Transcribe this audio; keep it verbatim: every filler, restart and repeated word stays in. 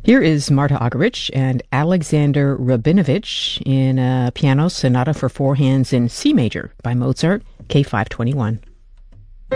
Here is Marta Argerich and Alexander Rabinovich in a piano sonata for four hands in C major by Mozart, K five twenty-one.